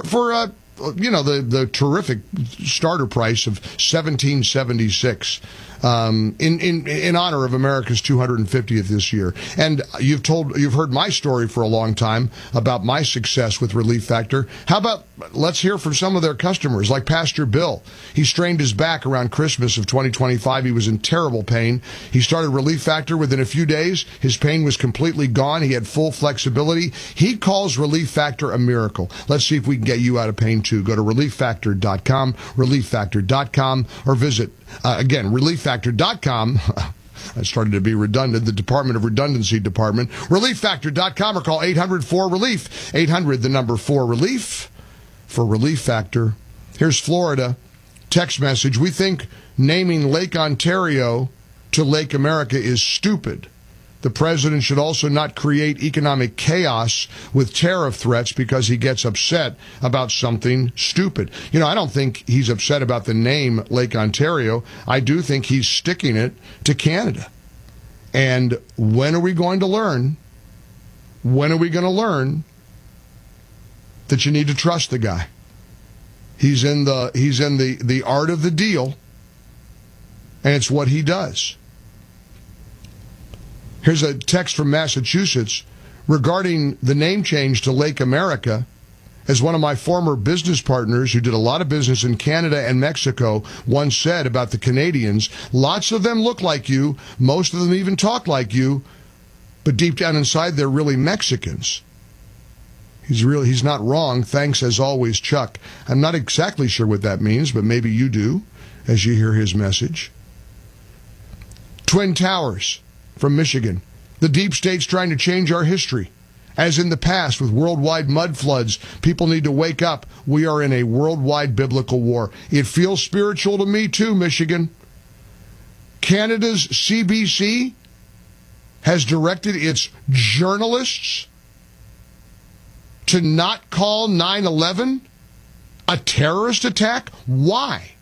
the terrific starter price of $17.76 in honor of America's 250th this year. And you've heard my story for a long time about my success with Relief Factor. How about let's hear from some of their customers, like Pastor Bill. He strained his back around Christmas of 2025. He was in terrible pain. He started Relief Factor. Within a few days, his pain was completely gone. He had full flexibility. He calls Relief Factor a miracle. Let's see if we can get you out of pain too. Go to ReliefFactor.com, ReliefFactor.com, or visit, again, ReliefFactor.com. I started to be redundant, the Department of Redundancy Department. ReliefFactor.com, or call 800-4RELIEF. 800, the number 4-RELIEF for Relief Factor. Here's Florida. Text message. We think naming Lake Ontario to Lake America is stupid. The president should also not create economic chaos with tariff threats because he gets upset about something stupid. I don't think he's upset about the name Lake Ontario. I do think he's sticking it to Canada. And when are we going to learn? When are we going to learn that you need to trust the guy? He's in the art of the deal, and it's what he does. Here's a text from Massachusetts regarding the name change to Lake America. As one of my former business partners who did a lot of business in Canada and Mexico once said about the Canadians, lots of them look like you, most of them even talk like you, but deep down inside they're really Mexicans. He's not wrong. Thanks as always, Chuck. I'm not exactly sure what that means, but maybe you do as you hear his message. Twin Towers from Michigan. The deep state's trying to change our history. As in the past with worldwide mud floods, people need to wake up. We are in a worldwide biblical war. It feels spiritual to me too, Michigan. Canada's CBC has directed its journalists to not call 9/11 a terrorist attack. Why?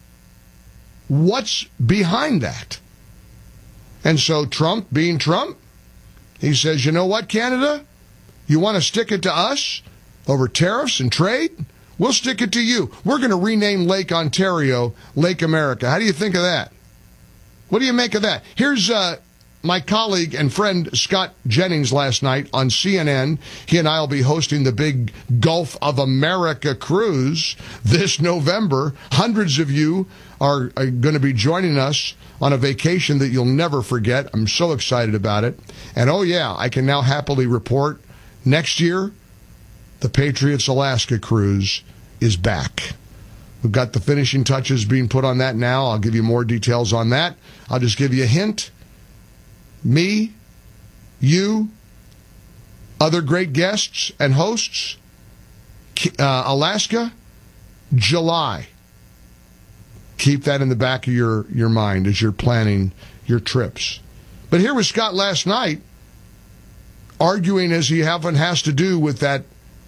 What's behind that? And so Trump, being Trump, he says, you know what, Canada? You want to stick it to us over tariffs and trade? We'll stick it to you. We're going to rename Lake Ontario Lake America. How do you think of that? What do you make of that? Here's my colleague and friend Scott Jennings last night on CNN. He and I will be hosting the big Gulf of America cruise this November. Hundreds of you are going to be joining us on a vacation that you'll never forget. I'm so excited about it. And oh yeah, I can now happily report next year, the Patriots Alaska cruise is back. We've got the finishing touches being put on that now. I'll give you more details on that. I'll just give you a hint. Me, you, other great guests and hosts, Alaska, July. Keep that in the back of your mind as you're planning your trips. But here was Scott last night arguing, as he often has to do, with that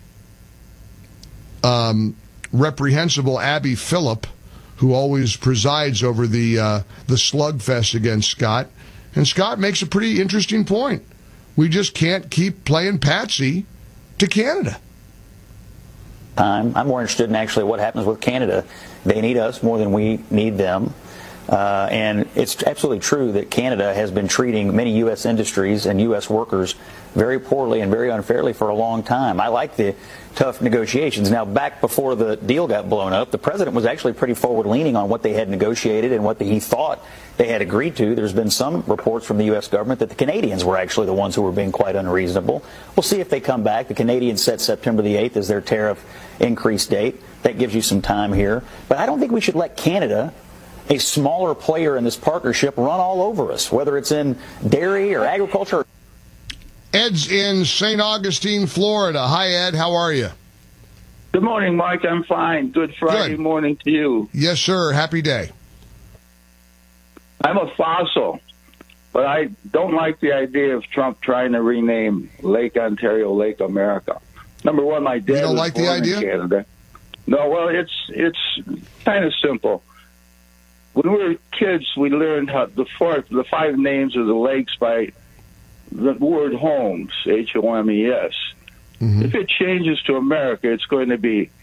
reprehensible Abby Phillip, who always presides over the slugfest against Scott. And Scott makes a pretty interesting point. We just can't keep playing patsy to Canada. I'm more interested in actually what happens with Canada. They need us more than we need them. And it's absolutely true that Canada has been treating many U.S. industries and U.S. workers very poorly and very unfairly for a long time. I like the tough negotiations. Now, back before the deal got blown up, the president was actually pretty forward-leaning on what they had negotiated and what he thought they had agreed to. There's been some reports from the U.S. government that the Canadians were actually the ones who were being quite unreasonable. We'll see if they come back. The Canadians set September the 8th as their tariff increase date. That gives you some time here. But I don't think we should let Canada, a smaller player in this partnership, run all over us, whether it's in dairy or agriculture. Ed's in St. Augustine, Florida. Hi, Ed. How are you? Good morning, Mike. I'm fine. Good Friday morning to you. Yes, sir. Happy day. I'm a fossil, but I don't like the idea of Trump trying to rename Lake Ontario Lake America. Number one, my dad was born in Canada. No, well, it's kind of simple. When we were kids, we learned how the five names of the lakes by the word Holmes, Homes. Mm-hmm. If it changes to America, it's going to be